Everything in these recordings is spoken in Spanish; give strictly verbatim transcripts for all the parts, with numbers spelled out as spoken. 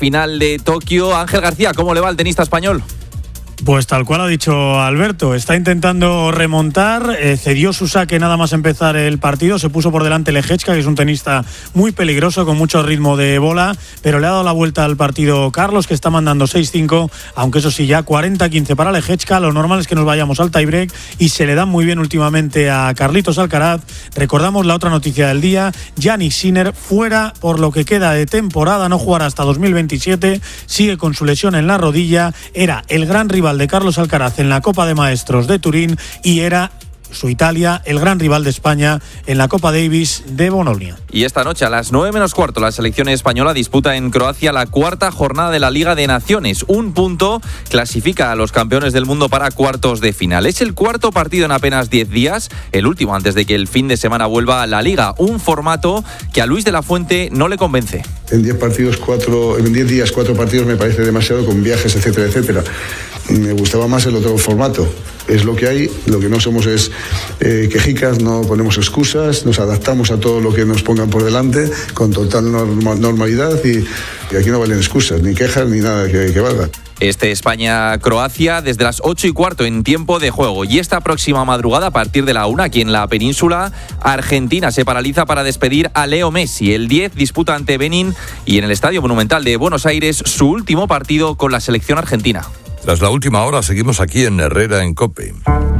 final de Tokio. Ángel García, ¿cómo le va al tenista español? Pues tal cual ha dicho Alberto, está intentando remontar, eh, cedió su saque nada más empezar el partido, se puso por delante Lehečka, que es un tenista muy peligroso, con mucho ritmo de bola, pero le ha dado la vuelta al partido Carlos, que está mandando seis cinco, aunque eso sí, ya cuarenta quince para Lehečka. Lo normal es que nos vayamos al tiebreak y se le da muy bien últimamente a Carlitos Alcaraz. Recordamos la otra noticia del día, Jannik Sinner fuera por lo que queda de temporada, no jugará hasta dos mil veintisiete, sigue con su lesión en la rodilla, era el gran rival de Carlos Alcaraz en la Copa de Maestros de Turín y era su Italia el gran rival de España en la Copa Davis de Bolonia. Y esta noche a las nueve menos cuarto la selección española disputa en Croacia la cuarta jornada de la Liga de Naciones. Un punto clasifica a los campeones del mundo para cuartos de final. Es el cuarto partido en apenas diez días, el último antes de que el fin de semana vuelva a la Liga. Un formato que a Luis de la Fuente no le convence. En diez partidos, cuatro, en diez días, cuatro partidos me parece demasiado, con viajes, etcétera, etcétera. Me gustaba más el otro formato. Es lo que hay, lo que no somos es eh, quejicas, no ponemos excusas, nos adaptamos a todo lo que nos pongan por delante con total norma, normalidad y, y aquí no valen excusas, ni quejas, ni nada que, que valga. Este España-Croacia desde las ocho y cuarto en tiempo de juego. Y esta próxima madrugada, a partir de la una, aquí en la península, Argentina se paraliza para despedir a Leo Messi. El diez disputa ante Benín y en el Estadio Monumental de Buenos Aires su último partido con la selección argentina. Tras la última hora, seguimos aquí en Herrera en COPE.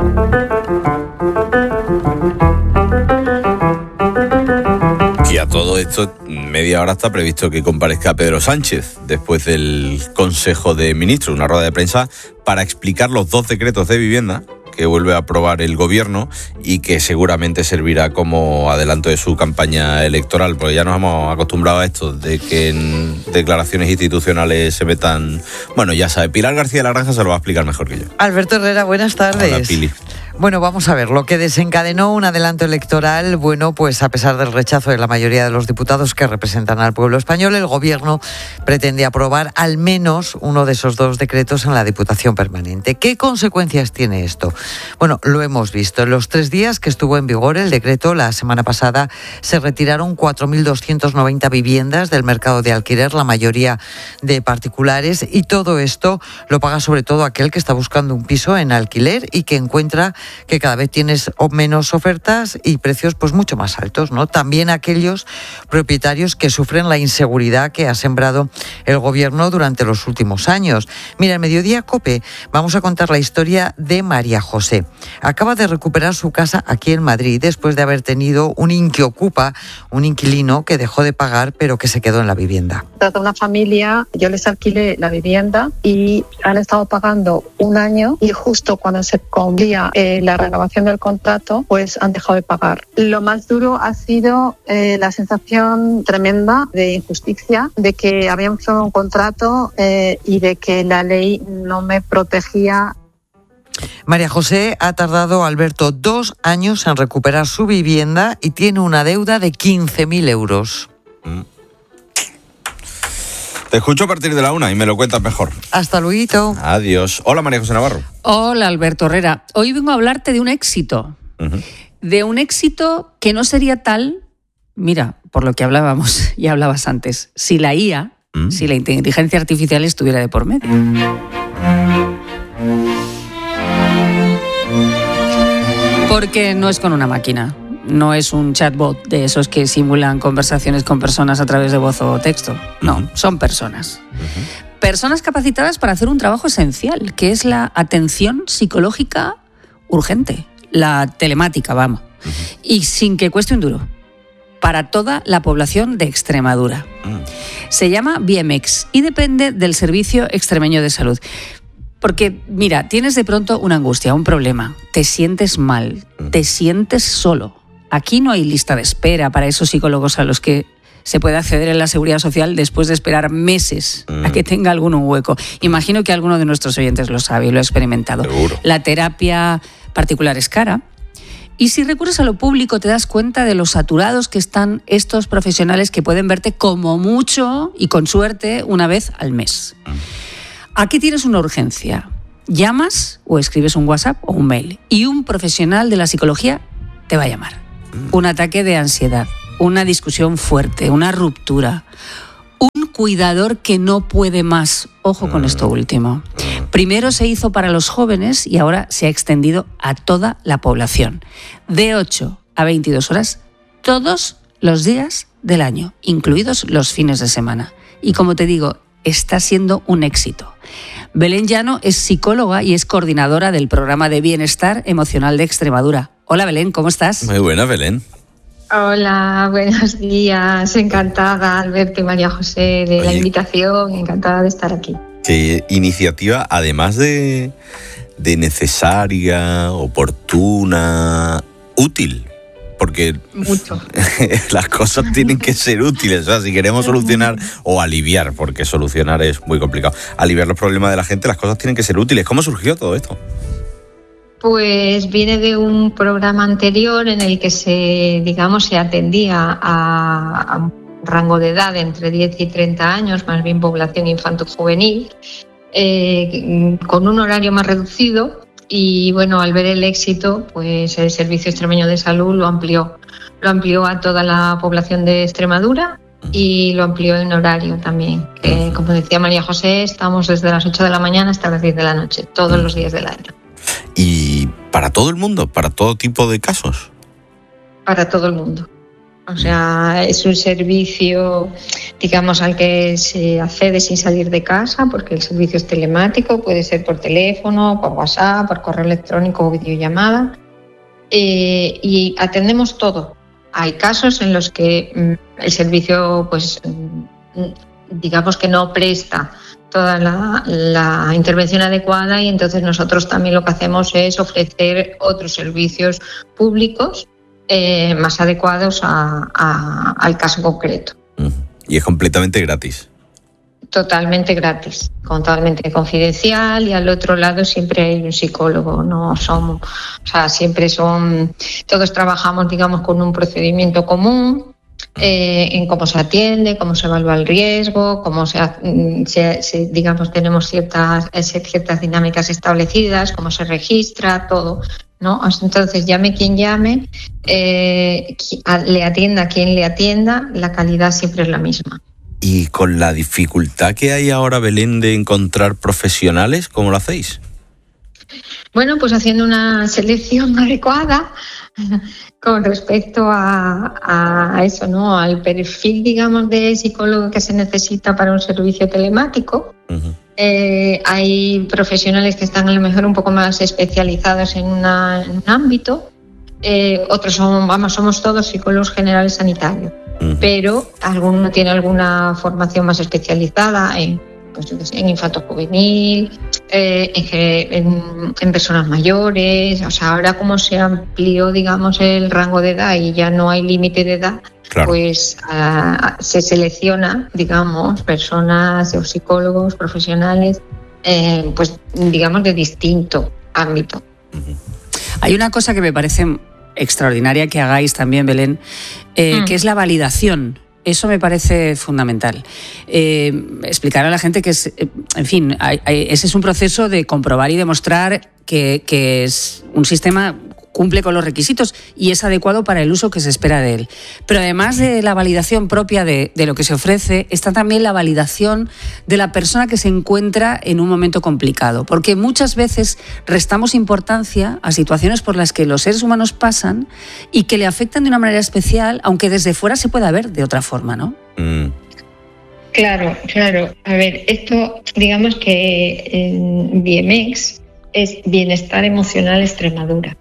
Y a todo esto, media hora está previsto que comparezca Pedro Sánchez después del Consejo de Ministros, una rueda de prensa para explicar los dos decretos de vivienda que vuelve a aprobar el gobierno y que seguramente servirá como adelanto de su campaña electoral, porque ya nos hemos acostumbrado a esto, de que en declaraciones institucionales se metan... Bueno, ya sabe, Pilar García de la Granja se lo va a explicar mejor que yo. Alberto Herrera, buenas tardes. Hola, Pili. Bueno, vamos a ver, lo que desencadenó un adelanto electoral, bueno, pues a pesar del rechazo de la mayoría de los diputados que representan al pueblo español, el gobierno pretende aprobar al menos uno de esos dos decretos en la Diputación Permanente. ¿Qué consecuencias tiene esto? Bueno, lo hemos visto. En los tres días que estuvo en vigor el decreto, la semana pasada se retiraron cuatro mil doscientas noventa viviendas del mercado de alquiler, la mayoría de particulares, y todo esto lo paga sobre todo aquel que está buscando un piso en alquiler y que encuentra que cada vez tienes menos ofertas y precios pues mucho más altos, ¿no? También aquellos propietarios que sufren la inseguridad que ha sembrado el gobierno durante los últimos años. Mira, en Mediodía COPE vamos a contar la historia de María José. Acaba de recuperar su casa aquí en Madrid después de haber tenido un inquiocupa, un inquilino que dejó de pagar pero que se quedó en la vivienda. Trata una familia, yo les alquilé la vivienda y han estado pagando un año y justo cuando se cumplía eh, la renovación del contrato, pues han dejado de pagar. Lo más duro ha sido eh, la sensación tremenda de injusticia, de que habíamos firmado un contrato eh, y de que la ley no me protegía. María José ha tardado, Alberto, dos años en recuperar su vivienda y tiene una deuda de quince mil euros. Mm. Te escucho a partir de la una y me lo cuentas mejor. Hasta luego. Adiós. Hola, María José Navarro. Hola, Alberto Herrera. Hoy vengo a hablarte de un éxito. Uh-huh. De un éxito que no sería tal, mira, por lo que hablábamos y hablabas antes, si la I A, uh-huh. si la inteligencia artificial estuviera de por medio. Porque no es con una máquina. No es un chatbot de esos que simulan conversaciones con personas a través de voz o texto. No, uh-huh. son personas. Uh-huh. Personas capacitadas para hacer un trabajo esencial, que es la atención psicológica urgente, la telemática, vamos. Uh-huh. Y sin que cueste un duro. Para toda la población de Extremadura. Uh-huh. Se llama Biemex y depende del Servicio Extremeño de Salud. Porque, mira, tienes de pronto una angustia, un problema, te sientes mal, uh-huh. te sientes solo. Aquí no hay lista de espera para esos psicólogos a los que se puede acceder en la Seguridad Social después de esperar meses mm. a que tenga alguno un hueco. Imagino que alguno de nuestros oyentes lo sabe y lo ha experimentado. Seguro. La terapia particular es cara. Y si recurres a lo público te das cuenta de lo saturados que están estos profesionales que pueden verte como mucho y con suerte una vez al mes. Mm. Aquí tienes una urgencia. Llamas o escribes un WhatsApp o un mail y un profesional de la psicología te va a llamar. Un ataque de ansiedad, una discusión fuerte, una ruptura, un cuidador que no puede más. Ojo con esto último. Primero se hizo para los jóvenes y ahora se ha extendido a toda la población. De ocho a veintidós horas, todos los días del año, incluidos los fines de semana. Y como te digo, está siendo un éxito. Belén Llano es psicóloga y es coordinadora del programa de bienestar emocional de Extremadura. Hola Belén, ¿cómo estás? Muy buena, Belén. Hola, buenos días. Encantada, Alberto y María José, de Oye, la invitación. Encantada de estar aquí. Qué iniciativa, además de, de necesaria, oportuna, útil. Porque Mucho. las cosas tienen que ser útiles. O sea, si queremos solucionar o aliviar, porque solucionar es muy complicado, aliviar los problemas de la gente, las cosas tienen que ser útiles. ¿Cómo surgió todo esto? Pues viene de un programa anterior en el que se, digamos, se atendía a, a un rango de edad de entre diez y treinta años, más bien población infanto-juvenil, eh, con un horario más reducido. Y bueno, al ver el éxito, pues el Servicio Extremeño de Salud lo amplió. Lo amplió a toda la población de Extremadura y lo amplió en horario también. Que, como decía María José, estamos desde las ocho de la mañana hasta las diez de la noche, todos los días del año. ¿Y para todo el mundo? ¿Para todo tipo de casos? Para todo el mundo. O sea, es un servicio, digamos, al que se accede sin salir de casa, porque el servicio es telemático, puede ser por teléfono, por WhatsApp, por correo electrónico o videollamada. Eh, y atendemos todo. Hay casos en los que mm, el servicio, pues, mm, digamos que no presta toda la, la intervención adecuada y entonces nosotros también lo que hacemos es ofrecer otros servicios públicos eh, más adecuados a, a, al caso concreto. Y es completamente gratis. Totalmente gratis, totalmente confidencial y al otro lado siempre hay un psicólogo, no son, o sea, siempre son, todos trabajamos, digamos, con un procedimiento común. Eh, en cómo se atiende, cómo se evalúa el riesgo, cómo se, se, se digamos tenemos ciertas ciertas dinámicas establecidas, cómo se registra todo, ¿no? Entonces llame quien llame, eh, le atienda quien le atienda, la calidad siempre es la misma. Y con la dificultad que hay ahora, Belén, de encontrar profesionales, ¿cómo lo hacéis? Bueno, pues haciendo una selección adecuada con respecto a, a eso, ¿no? Al perfil, digamos, de psicólogo que se necesita para un servicio telemático. Uh-huh. Eh, hay profesionales que están a lo mejor un poco más especializados en, una, en un ámbito. Eh, otros son, vamos, somos todos psicólogos generales sanitarios, uh-huh. pero alguno tiene alguna formación más especializada en, pues yo qué sé, en infanto juvenil, eh, en, en, en personas mayores. O sea, ahora como se amplió, digamos, el rango de edad y ya no hay límite de edad, claro. pues uh, se selecciona, digamos, personas o psicólogos profesionales, eh, pues digamos, de distinto ámbito. Hay una cosa que me parece extraordinaria que hagáis también, Belén, eh, mm. que es la validación. Eso me parece fundamental. Eh, explicar a la gente que, es, en fin, hay, hay, ese es un proceso de comprobar y demostrar que, que es un sistema cumple con los requisitos y es adecuado para el uso que se espera de él. Pero además de la validación propia de, de lo que se ofrece, está también la validación de la persona que se encuentra en un momento complicado. Porque muchas veces restamos importancia a situaciones por las que los seres humanos pasan y que le afectan de una manera especial, aunque desde fuera se pueda ver de otra forma, ¿no? Mm. Claro, claro. A ver, esto, digamos que en B M X es Bienestar Emocional Extremadura.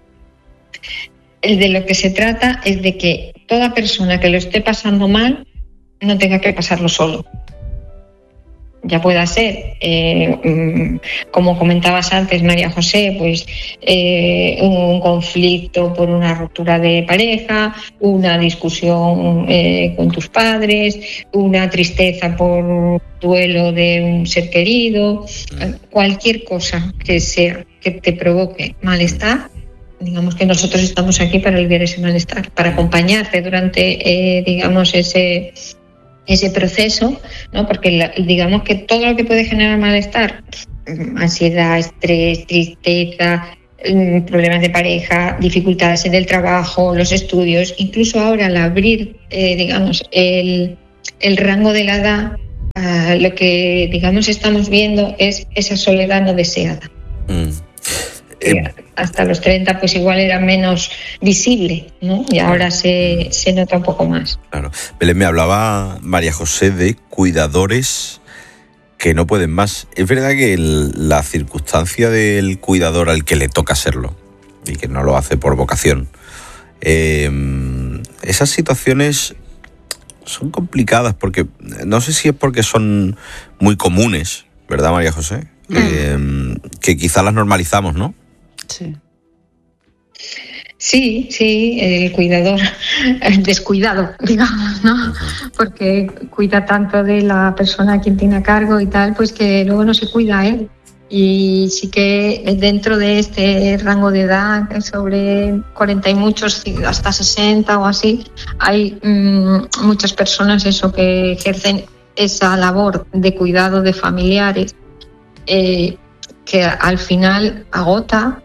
El de lo que se trata es de que toda persona que lo esté pasando mal no tenga que pasarlo solo. Ya pueda ser, eh, como comentabas antes, María José, pues eh, un conflicto por una ruptura de pareja, una discusión eh, con tus padres, una tristeza por duelo de un ser querido, cualquier cosa que sea que te provoque malestar. Digamos que nosotros estamos aquí para aliviar ese malestar, para acompañarte durante, eh, digamos, ese ese proceso, ¿no? Porque la, digamos que todo lo que puede generar malestar, ansiedad, estrés, tristeza, problemas de pareja, dificultades en el trabajo, los estudios, incluso ahora al abrir, eh, digamos, el, el rango de la edad, uh, lo que, digamos, estamos viendo es esa soledad no deseada. Mm. Eh, hasta los treinta pues igual era menos visible, ¿no? Y ahora se, se nota un poco más. Claro. Belén, me hablaba María José de cuidadores que no pueden más. Es verdad que el, la circunstancia del cuidador al que le toca serlo y que no lo hace por vocación, eh, esas situaciones son complicadas porque no sé si es porque son muy comunes, ¿verdad, María José? Mm. Eh, que quizás las normalizamos, ¿no? Sí. Sí, sí, el cuidador descuidado, digamos, ¿no? Porque cuida tanto de la persona a quien tiene a cargo y tal, pues que luego no se cuida a él. Y sí que dentro de este rango de edad, sobre cuarenta y muchos, hasta sesenta o así, hay mmm, muchas personas eso que ejercen esa labor de cuidado de familiares eh, que al final agota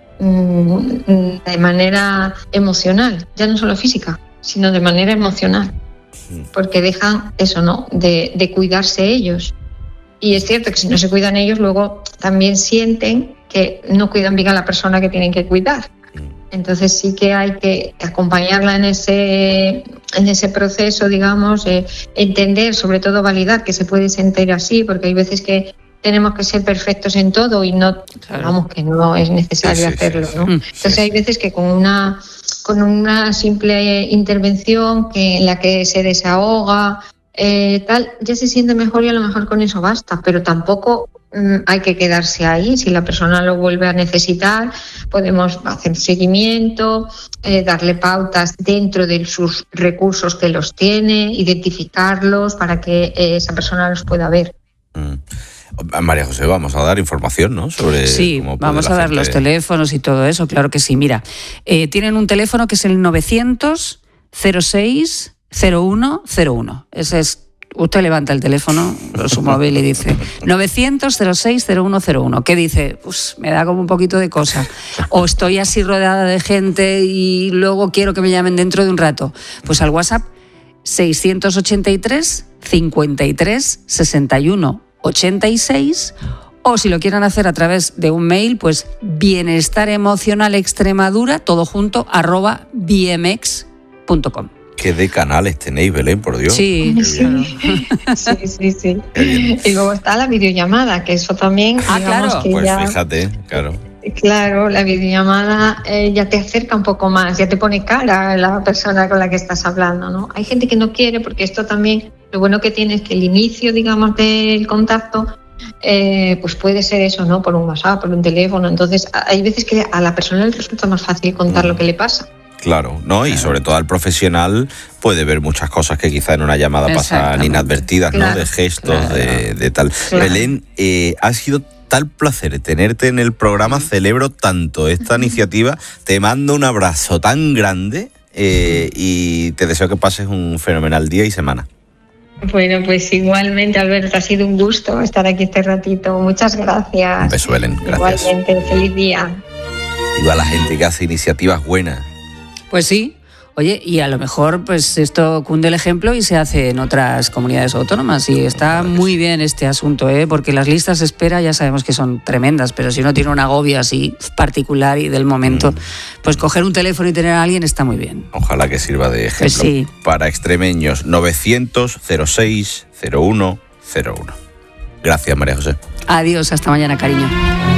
de manera emocional, ya no solo física, sino de manera emocional, porque dejan eso, ¿no? De, de cuidarse ellos. Y es cierto que si no se cuidan ellos, luego también sienten que no cuidan bien a la persona que tienen que cuidar. Entonces sí que hay que acompañarla en ese, en ese proceso, digamos, eh, entender, sobre todo validar que se puede sentir así, porque hay veces que tenemos que ser perfectos en todo y no, claro. vamos, que no es necesario sí, sí, hacerlo, ¿no? Sí, sí. Entonces sí, hay veces que con una, con una simple intervención que, en la que se desahoga, eh, tal, ya se siente mejor y a lo mejor con eso basta, pero tampoco mm, hay que quedarse ahí. Si la persona lo vuelve a necesitar, podemos hacer seguimiento, eh, darle pautas dentro de sus recursos que los tiene, identificarlos para que eh, esa persona los pueda ver. Mm. María José, vamos a dar información, ¿no? Sobre sí, cómo vamos a dar gente... los teléfonos y todo eso, claro que sí. Mira, eh, tienen un teléfono que es el novecientos cero seis cero uno cero uno. Ese es, usted levanta el teléfono, su móvil y dice novecientos cero seis cero uno cero uno. ¿Qué dice? Pues me da como un poquito de cosa. O estoy así rodeada de gente y luego quiero que me llamen dentro de un rato. Pues al WhatsApp seiscientos ochenta y tres cincuenta y tres sesenta y uno ochenta y seis, o si lo quieren hacer a través de un mail, pues bienestar emocional extremadura, todo junto, arroba b m x punto com. ¿Qué de canales tenéis, Belén, por Dios? Sí, sí, sí, sí, sí. Y luego está la videollamada, que eso también, ah, claro. Que pues ya... fíjate, claro. Claro, la videollamada eh, ya te acerca un poco más, ya te pone cara a la persona con la que estás hablando, ¿no? Hay gente que no quiere, porque esto también, lo bueno que tiene es que el inicio, digamos, del contacto, eh, pues puede ser eso, ¿no? Por un WhatsApp, por un teléfono. Entonces, hay veces que a la persona le resulta más fácil contar mm. lo que le pasa. Claro, ¿no? Y sobre todo al profesional puede ver muchas cosas que quizá en una llamada pasan inadvertidas, ¿no? Claro, de gestos, claro. de, de tal. Claro. Belén, eh, ha sido tal placer tenerte en el programa, celebro tanto esta iniciativa, te mando un abrazo tan grande eh, y te deseo que pases un fenomenal día y semana. Bueno, pues igualmente, Alberto, ha sido un gusto estar aquí este ratito. Muchas gracias. Un beso, Belén. Gracias. Igualmente, feliz día. Igual la gente que hace iniciativas buenas. Pues sí. Oye, y a lo mejor pues esto cunde el ejemplo y se hace en otras comunidades autónomas y está muy bien este asunto, ¿eh? Porque las listas de espera ya sabemos que son tremendas, pero si uno tiene un agobio así particular y del momento, mm. pues coger un teléfono y tener a alguien está muy bien. Ojalá que sirva de ejemplo pues sí. para extremeños. Novecientos cero seis cero uno cero uno. Gracias, María José. Adiós, hasta mañana, cariño.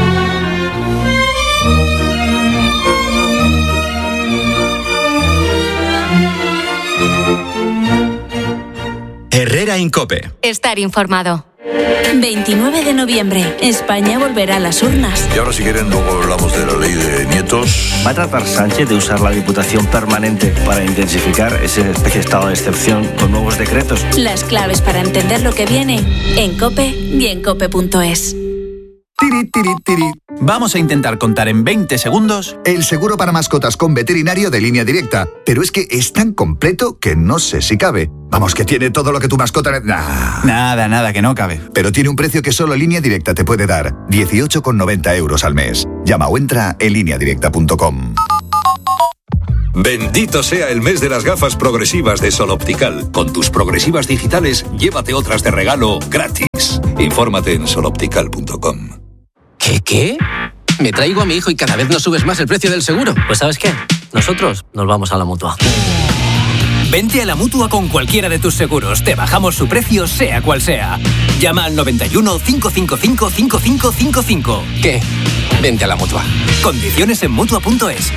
Herrera en COPE. Estar informado. veintinueve de noviembre. España volverá a las urnas. Y ahora, si quieren, luego hablamos de la ley de nietos. ¿Va a tratar Sánchez de usar la Diputación permanente para intensificar esa especie de estado de excepción con nuevos decretos? Las claves para entender lo que viene en COPE y en cope punto es. Tiri, tiri, tiri. Vamos a intentar contar en veinte segundos el seguro para mascotas con veterinario de Línea Directa. Pero es que es tan completo que no sé si cabe. Vamos, que tiene todo lo que tu mascota... Nah. Nada, nada, que no cabe. Pero tiene un precio que solo Línea Directa te puede dar. dieciocho con noventa euros al mes. Llama o entra en línea directa punto com. Bendito sea el mes de las gafas progresivas de Sol Optical. Con tus progresivas digitales, llévate otras de regalo gratis. Infórmate en sol optical punto com. ¿Qué, qué? Me traigo a mi hijo y cada vez nos subes más el precio del seguro. Pues ¿sabes qué? Nosotros nos vamos a la Mutua. Vente a la Mutua con cualquiera de tus seguros. Te bajamos su precio, sea cual sea. Llama al noventa y uno, cinco cinco cinco, cinco cinco cinco cinco. ¿Qué? Vente a la Mutua. Condiciones en Mutua punto es.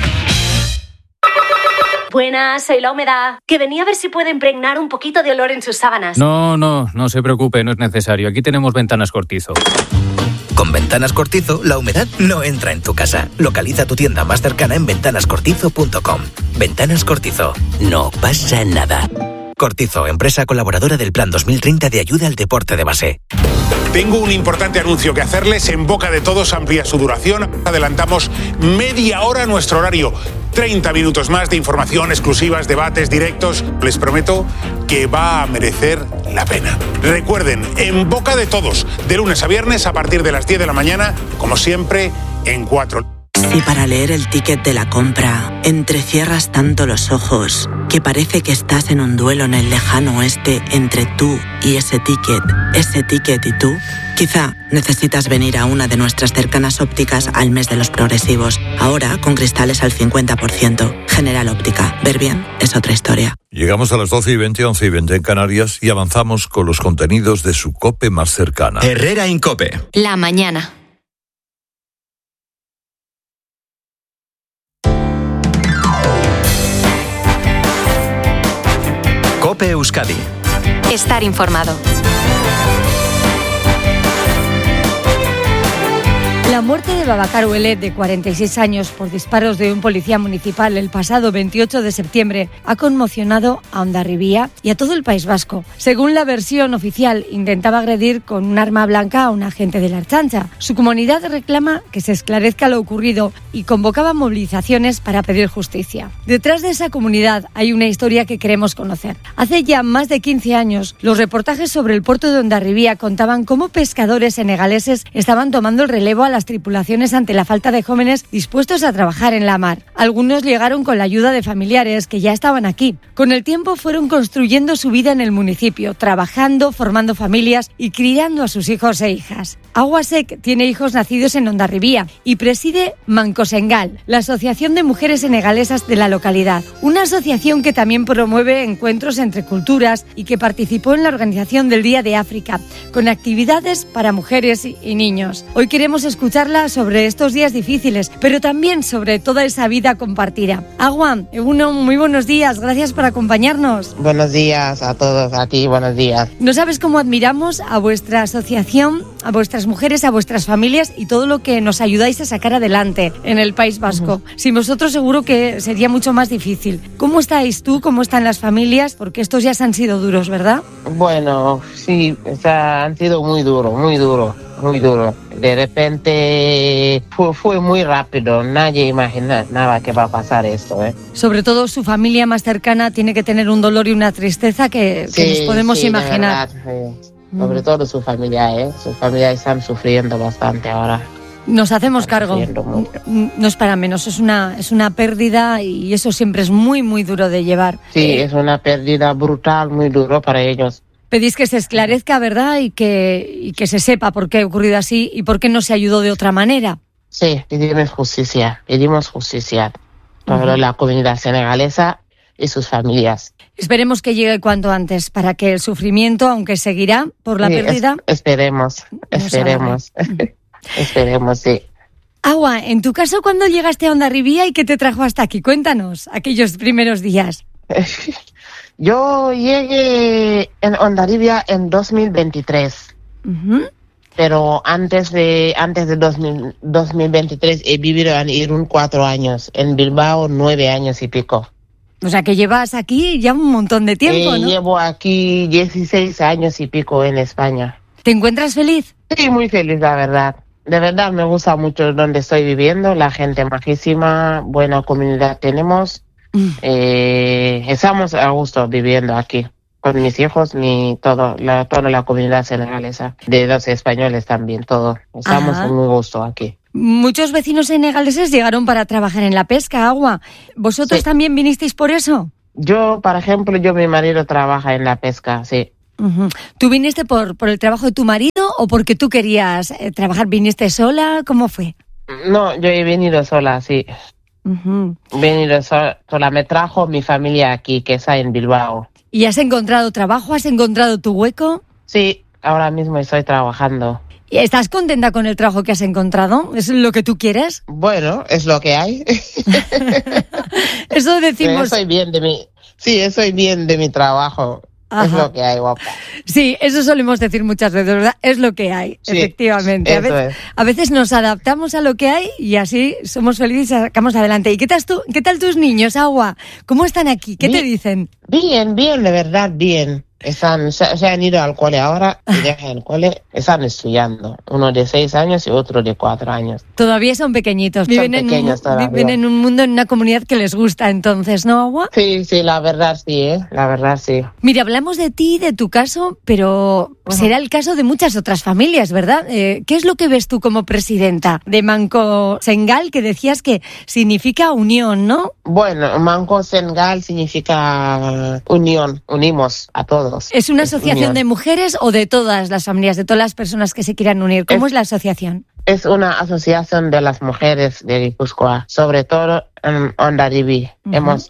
Buenas, soy La Humedad. Que venía a ver si puede impregnar un poquito de olor en sus sábanas. No, no, no se preocupe, no es necesario. Aquí tenemos Ventanas Cortizo. Con Ventanas Cortizo, la humedad no entra en tu casa. Localiza tu tienda más cercana en ventanas cortizo punto com. Ventanas Cortizo. No pasa nada. Cortizo, empresa colaboradora del Plan dos mil treinta de ayuda al deporte de base. Tengo un importante anuncio que hacerles. En boca de todos amplía su duración. Adelantamos media hora nuestro horario. treinta minutos más de información, exclusivas, debates, directos. Les prometo que va a merecer la pena. Recuerden, en boca de todos, de lunes a viernes a partir de las diez de la mañana, como siempre, en cuatro. Si para leer el ticket de la compra entrecierras tanto los ojos que parece que estás en un duelo en el lejano oeste entre tú y ese ticket, ese ticket y tú, quizá necesitas venir a una de nuestras cercanas ópticas al mes de los progresivos. Ahora con cristales al cincuenta por ciento. General Óptica. Ver bien es otra historia. Llegamos a las doce y veinte, once y veinte en Canarias y avanzamos con los contenidos de su COPE más cercana. Herrera Incope. La mañana. COPE Euskadi. Estar informado. La muerte de Babacar Ouelet, de cuarenta y seis años, por disparos de un policía municipal el pasado veintiocho de septiembre, ha conmocionado a Hondarribia y a todo el País Vasco. Según la versión oficial, intentaba agredir con un arma blanca a un agente de la Ertzaintza. Su comunidad reclama que se esclarezca lo ocurrido y convocaba movilizaciones para pedir justicia. Detrás de esa comunidad hay una historia que queremos conocer. Hace ya más de quince años, los reportajes sobre el puerto de Hondarribia contaban cómo pescadores senegaleses estaban tomando el relevo a las tripulaciones ante la falta de jóvenes dispuestos a trabajar en la mar. Algunos llegaron con la ayuda de familiares que ya estaban aquí. Con el tiempo fueron construyendo su vida en el municipio, trabajando, formando familias y criando a sus hijos e hijas. Aguasec tiene hijos nacidos en Hondarribia y preside Mancosengal, la Asociación de Mujeres Senegalesas de la localidad, una asociación que también promueve encuentros entre culturas y que participó en la organización del Día de África, con actividades para mujeres y niños. Hoy queremos escuchar sobre estos días difíciles, pero también sobre toda esa vida compartida. Agua, uno, muy buenos días, gracias por acompañarnos. Buenos días a todos, a ti, buenos días. No sabes cómo admiramos a vuestra asociación, a vuestras mujeres, a vuestras familias y todo lo que nos ayudáis a sacar adelante en el País Vasco. Uh-huh. Sin vosotros seguro que sería mucho más difícil. ¿Cómo estáis tú? ¿Cómo están las familias? Porque estos días han sido duros, ¿verdad? Bueno, sí, o sea, han sido muy duros, muy duros. Muy duro. De repente fue, fue muy rápido. Nadie imaginaba que va a pasar esto, ¿eh? Sobre todo su familia más cercana tiene que tener un dolor y una tristeza que, sí, que nos podemos sí, imaginar. De verdad, sí. mm. Sobre todo su familia, ¿eh? Su familia están sufriendo bastante ahora. Nos hacemos cargo. No es para menos. Es una, es una pérdida y eso siempre es muy, muy duro de llevar. Sí, eh, es una pérdida brutal, muy duro para ellos. Pedís que se esclarezca, ¿verdad? Y que, y que se sepa por qué ha ocurrido así y por qué no se ayudó de otra manera. Sí, pedimos justicia, pedimos justicia para uh-huh. la comunidad senegalesa y sus familias. Esperemos que llegue cuanto antes para que el sufrimiento, aunque seguirá por la sí, pérdida... Es, esperemos, esperemos, esperemos, sí. Agua, en tu caso, ¿cuándo llegaste a Hondarribia y qué te trajo hasta aquí? Cuéntanos, aquellos primeros días. Yo llegué en Hondarribia en dos mil veintitrés, uh-huh. pero antes de antes de dos mil veintitrés he vivido en Irún cuatro años, en Bilbao nueve años y pico. O sea que llevas aquí ya un montón de tiempo, eh, ¿no? Llevo aquí dieciséis años y pico en España. ¿Te encuentras feliz? Sí, muy feliz, la verdad. De verdad me gusta mucho donde estoy viviendo, la gente majísima, buena comunidad tenemos. Eh, estamos a gusto viviendo aquí con mis hijos, mi todo la toda la comunidad senegalesa, de los españoles también, todo. Estamos a muy gusto aquí. Muchos vecinos senegaleses llegaron para trabajar en la pesca, Agua. ¿Vosotros sí. también vinisteis por eso? Yo, por ejemplo, yo mi marido trabaja en la pesca, sí. Uh-huh. ¿Tú viniste por, por el trabajo de tu marido o porque tú querías eh, trabajar? ¿Viniste sola? ¿Cómo fue? No, yo he venido sola, sí. Uh-huh. He venido sola, sola. Me trajo mi familia aquí, que está en Bilbao. ¿Y has encontrado trabajo? ¿Has encontrado tu hueco? Sí, ahora mismo estoy trabajando. ¿Y estás contenta con el trabajo que has encontrado? ¿Es lo que tú quieres? Bueno, es lo que hay. Eso decimos... Sí, estoy bien de mi, sí, estoy bien de mi trabajo. Ajá. Es lo que hay, guapa. Sí, eso solemos decir muchas veces, ¿verdad? Es lo que hay, sí, efectivamente. A veces, a veces nos adaptamos a lo que hay y así somos felices y sacamos adelante. ¿Y qué tal, tú, qué tal tus niños, Agua? ¿Cómo están aquí? ¿Qué bien, te dicen? Bien, bien, de verdad, bien. Están, se, se han ido al cole ahora y dejan el cole, están estudiando. Uno de seis años y otro de cuatro años. Todavía son pequeñitos. Son viven, pequeños en un, viven en un mundo, en una comunidad que les gusta entonces, ¿no, Agua? Sí, sí, la verdad sí, ¿eh? La verdad sí. Mira, hablamos de ti, de tu caso, pero uh-huh. será el caso de muchas otras familias, ¿verdad? Eh, ¿Qué es lo que ves tú como presidenta de Manco Sengal, que decías que significa unión, ¿no? Bueno, Manco Sengal significa unión, unimos a todos. ¿Es una asociación de mujeres o de todas las familias, de todas las personas que se quieran unir? ¿Cómo es, es la asociación? Es una asociación de las mujeres de Guipúzcoa, sobre todo en Hondarribia. Uh-huh. Hemos,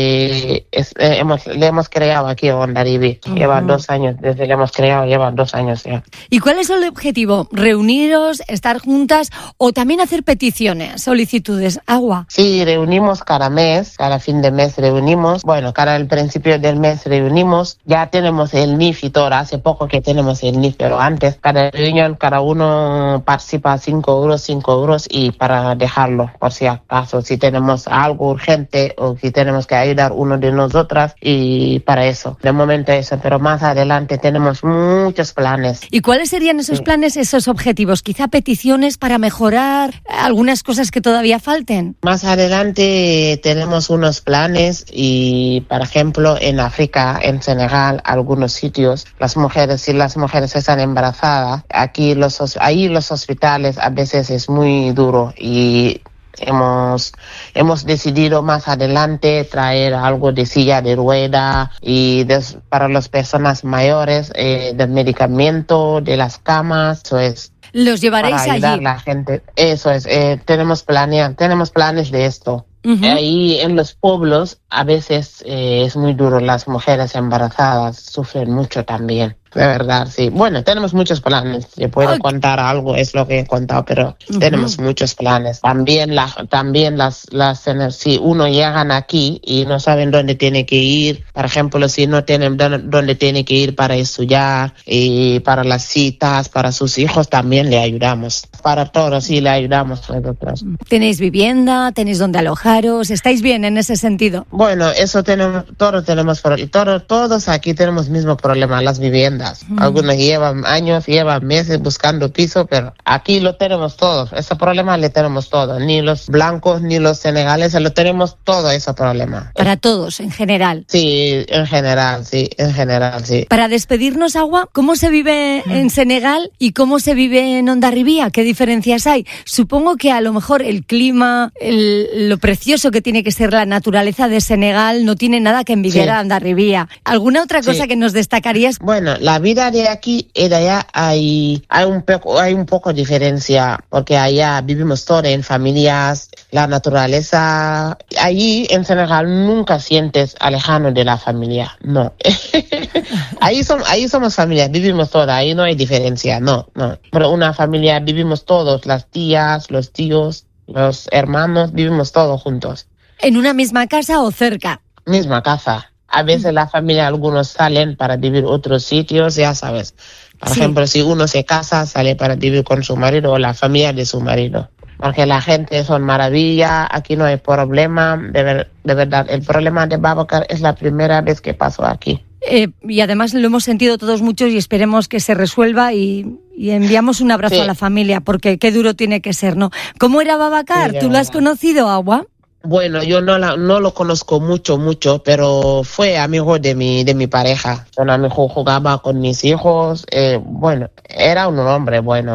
eh, es, eh, hemos, le hemos creado aquí en Hondarribia. Uh-huh. Llevan dos años, desde que le hemos creado, llevan dos años ya. ¿Y cuál es el objetivo? ¿Reuniros, estar juntas o también hacer peticiones, solicitudes? Agua. Sí, reunimos cada mes, cada fin de mes reunimos. Bueno, cada el principio del mes reunimos. Ya tenemos el N I F y todo. Hace poco que tenemos el N I F, pero antes, cada reunión, cada uno participa cinco euros, cinco euros y para dejarlo, por si acaso, si tenemos algo urgente o si tenemos que ayudar uno de nosotras y para eso. De momento eso, pero más adelante tenemos muchos planes. ¿Y cuáles serían esos sí. planes, esos objetivos? Quizá peticiones para mejorar algunas cosas que todavía falten. Más adelante tenemos unos planes y, por ejemplo, en África, en Senegal, algunos sitios, las mujeres, si las mujeres están embarazadas, aquí los, ahí los hospitales a veces es muy duro y hemos hemos decidido más adelante traer algo de silla de rueda y de, para las personas mayores eh, del medicamento, de las camas, eso es. ¿Los llevaréis para ayudar allí? A la gente. Eso es, eh, tenemos planea, tenemos planes de esto. Uh-huh. Ahí en los pueblos a veces eh, es muy duro, las mujeres embarazadas sufren mucho también. De verdad, sí. Bueno, tenemos muchos planes. Yo puedo okay. contar algo, es lo que he contado, pero uh-huh. tenemos muchos planes. También, la, también las, las, si uno llegan aquí y no saben dónde tiene que ir, por ejemplo, si no tienen dónde tiene que ir para estudiar y para las citas, para sus hijos, también le ayudamos. Para todos, sí, le ayudamos nosotros. ¿Tenéis vivienda? ¿Tenéis dónde alojaros? ¿Estáis bien en ese sentido? Bueno, eso tenemos, todos tenemos, todos, todos aquí tenemos el mismo problema, las viviendas. Algunos llevan años, llevan meses buscando piso, pero aquí lo tenemos todos. Ese problema le tenemos todos. Ni los blancos ni los senegaleses lo tenemos todo ese problema. Para todos, en general. Sí, en general, sí, en general, sí. Para despedirnos, Agua, ¿cómo se vive en Senegal y cómo se vive en Hondarribia? ¿Qué diferencias hay? Supongo que a lo mejor el clima, el, lo precioso que tiene que ser la naturaleza de Senegal no tiene nada que envidiar sí. a Hondarribia. ¿Alguna otra cosa sí. que nos destacarías? Bueno, la vida de aquí y de allá hay, hay, un poco, hay un poco de diferencia, porque allá vivimos todos en familias, la naturaleza. Allí en Senegal nunca sientes alejado de la familia, no. ahí, som, ahí somos familia, vivimos todas, ahí no hay diferencia, no, no. Pero una familia vivimos todos, las tías, los tíos, los hermanos, vivimos todos juntos. ¿En una misma casa o cerca? Misma casa. A veces la familia, algunos salen para vivir otros sitios, ya sabes. Por sí. ejemplo, si uno se casa, sale para vivir con su marido o la familia de su marido. Porque la gente son maravilla, aquí no hay problema, de, ver, de verdad. El problema de Babacar es la primera vez que pasó aquí. Eh, y además lo hemos sentido todos muchos y esperemos que se resuelva y, y enviamos un abrazo sí. a la familia, porque qué duro tiene que ser, ¿no? ¿Cómo era Babacar? Sí, ¿tú lo has conocido, Agua? Bueno, yo no, la, no lo conozco mucho, mucho, pero fue amigo de mi, de mi pareja. Un amigo jugaba con mis hijos. Eh, bueno, era un hombre bueno, ¿eh?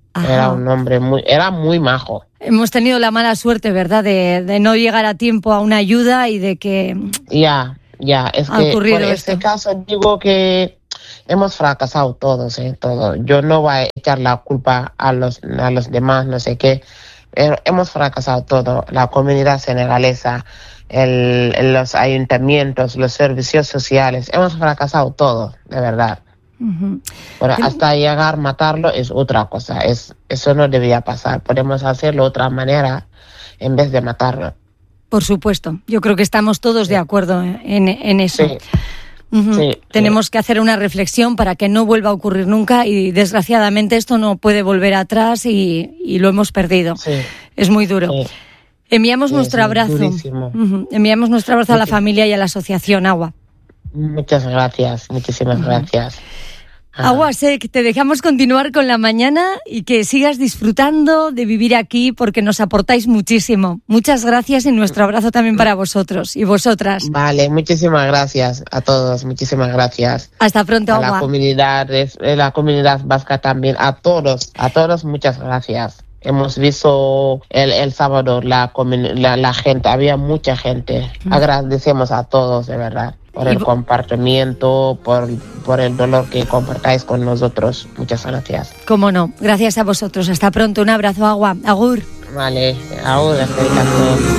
Ajá. Era un hombre muy, era muy majo. Hemos tenido la mala suerte, ¿verdad?, de, de no llegar a tiempo a una ayuda y de que... Ya, ya, es ha que ocurrido por este esto. caso digo que hemos fracasado todos, ¿eh? Todo. Yo no voy a echar la culpa a los, a los demás, no sé qué. Pero hemos fracasado todo. La comunidad senegalesa, el, el- los ayuntamientos, los servicios sociales, hemos fracasado todo, de verdad. Ujú. Pero hasta llegar a matarlo es otra cosa. Es, eso no debía pasar. Podemos hacerlo de otra manera en vez de matarlo. Por supuesto, yo creo que estamos todos de acuerdo en, en eso. Sí. Ujú. Sí, Tenemos que hacer una reflexión para que no vuelva a ocurrir nunca y desgraciadamente esto no puede volver atrás y, y lo hemos perdido. Es muy duro. Enviamos Sí, nuestro sí, abrazo. durísimo. Ujú. Enviamos nuestro abrazo a la familia y a la asociación Agua. Muchas gracias, muchísimas gracias. Agua Sec, te dejamos continuar con la mañana y que sigas disfrutando de vivir aquí porque nos aportáis muchísimo. Muchas gracias y nuestro abrazo también para vosotros y vosotras. Vale, muchísimas gracias a todos, muchísimas gracias. Hasta pronto, A Agua. la comunidad, de- de la comunidad vasca también, a todos, a todos muchas gracias. Hemos visto el, el sábado la, comun- la, la gente, había mucha gente. Agradecemos a todos, de verdad, por Y el vo- compartimiento, por, por el dolor que compartáis con nosotros. Muchas gracias. Cómo no. Gracias a vosotros. Hasta pronto. Un abrazo, Agua. Agur. Vale, ahora estoy